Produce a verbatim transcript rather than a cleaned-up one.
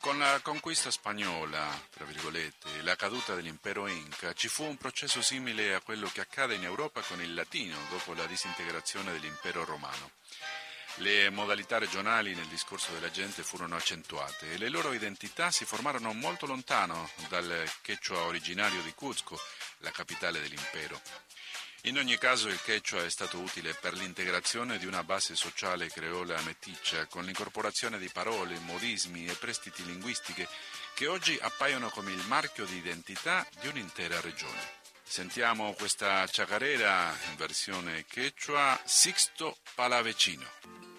Con la conquista spagnola, tra virgolette, e la caduta dell'impero Inca, ci fu un processo simile a quello che accade in Europa con il latino dopo la disintegrazione dell'impero romano. Le modalità regionali nel discorso della gente furono accentuate e le loro identità si formarono molto lontano dal quechua originario di Cuzco, la capitale dell'impero. In ogni caso il quechua è stato utile per l'integrazione di una base sociale creola meticcia, con l'incorporazione di parole, modismi e prestiti linguistiche che oggi appaiono come il marchio di identità di un'intera regione. Sentiamo questa chacarera in versione quechua, Sixto Palavecino.